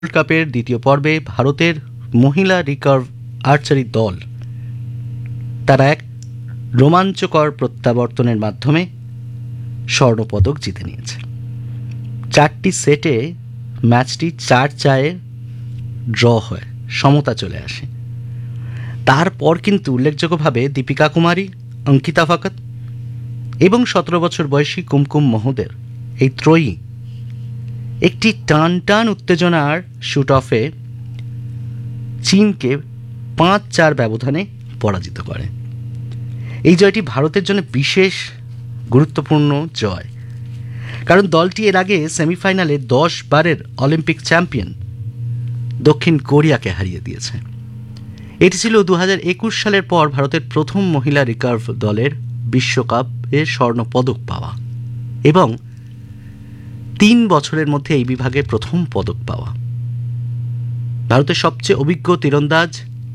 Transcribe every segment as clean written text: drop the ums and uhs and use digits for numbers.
World কাপের দ্বিতীয় পর্বে ভারতের মহিলা রিকার্ভ আর্চারি দল তারা এক রোমাঞ্চকর প্রত্যাবর্তনের মাধ্যমে স্বর্ণপদক জিতে নিয়েছে। 4টি সেটে ম্যাচটি 4-4 ড্র হয়, সমতা চলে আসে। তারপর কিন্তু উল্লেখযোগ্যভাবে দীপিকা কুমারী, অঙ্কিতা ফাকাত এবং 17 বছর বয়সী কুমকুম মোহদের এই ত্রয়ী একটি টান টান উত্তেজনার শুট অফে চীনকে 5-4 ব্যবধানে পরাজিত করে। এই জয়টি ভারতের জন্য বিশেষ গুরুত্বপূর্ণ জয়, কারণ দলটি এর আগে সেমিফাইনালে 10 বারের অলিম্পিক চ্যাম্পিয়ন দক্ষিণ কোরিয়াকে হারিয়ে দিয়েছে। এটি ছিল 2021 সালের পর ভারতের প্রথম মহিলা রিকার্ভ দলের বিশ্বকাপে স্বর্ণপদক পাওয়া এবং 3 বছরের মধ্যে এই বিভাগে প্রথম পদক পাওয়া। ভারতের সবচেয়ে অভিজ্ঞ তীরন্দাজ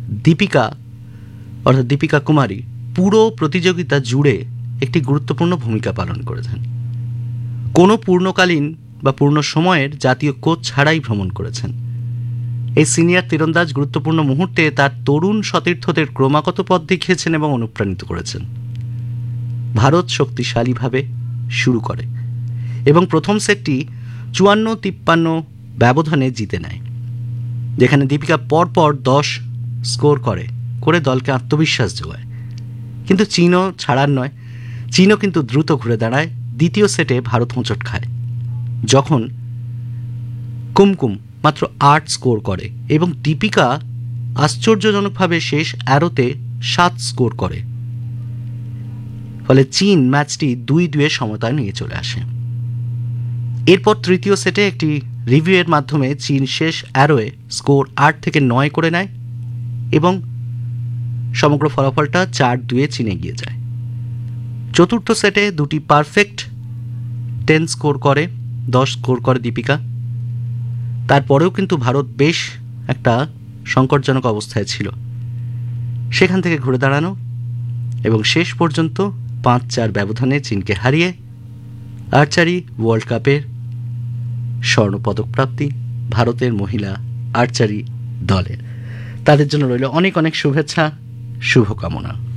দীপিকা কুমারী পুরো প্রতিযোগিতা জুড়ে একটি গুরুত্বপূর্ণ ভূমিকা পালন করেছেন। কোনো পূর্ণকালীন বা পূর্ণ সময়ের জাতীয় কোচ ছাড়াই ভ্রমণ করেছেন। এই সিনিয়র তীরন্দাজ গুরুত্বপূর্ণ মুহূর্তে তার তরুণ সতীর্থদের ক্রমাগত পথ দেখিয়েছেন এবং অনুপ্রাণিত করেছেন। ভারত শক্তিশালীভাবে শুরু করে এবং প্রথম সেটটি 54-53 ব্যবধানে জিতে নেয়, যেখানে দীপিকা পরপর 10 স্কোর করে দলকে আত্মবিশ্বাস যোগায়। কিন্তু চীনও ছাড়ার নয়, চীনও কিন্তু দ্রুত ঘুরে দাঁড়ায়। দ্বিতীয় সেটে ভারত হোঁচট খায় যখন কুমকুম মাত্র 8 স্কোর করে এবং দীপিকা আশ্চর্যজনকভাবে শেষ অ্যারোতে 7 স্কোর করে। ফলে চীন ম্যাচটি 2-2 সমতায় নিয়ে চলে আসে। এরপর তৃতীয় সেটে একটি রিভিউয়ের মাধ্যমে চীন শেষ অ্যারোয়ে স্কোর 8 থেকে 9 করে নেয় এবং সমগ্র ফলাফলটা 4-2 চীনে এগিয়ে যায়। চতুর্থ সেটে দুটি পারফেক্ট 10 স্কোর করে, 10 স্কোর করে দীপিকা। তারপরেও কিন্তু ভারত বেশ একটা সংকটজনক অবস্থায় ছিল, সেখান থেকে ঘুরে দাঁড়ানো এবং শেষ পর্যন্ত 5-4 ব্যবধানে চীনকে হারিয়ে আর্চারি ওয়ার্ল্ড কাপের স্বর্ণপদক প্রাপ্তি ভারতের মহিলা আর্চারি দলের। তাদের জন্য রইল অনেক অনেক শুভেচ্ছা, শুভকামনা।